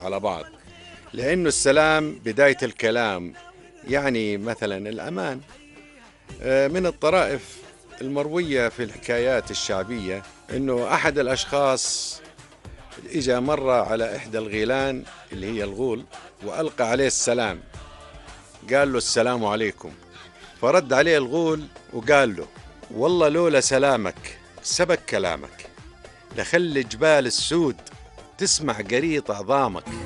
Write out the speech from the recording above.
على بعض، لأنه السلام بداية الكلام، يعني مثلا الأمان. من الطرائف المروية في الحكايات الشعبية أنه أحد الأشخاص إجا مرة على إحدى الغيلان اللي هي الغول، وألقى عليه السلام، قال له السلام عليكم. فرد عليه الغول وقال له والله لولا سلامك سبك كلامك، لخلي جبال السود تسمع قريط عظامك.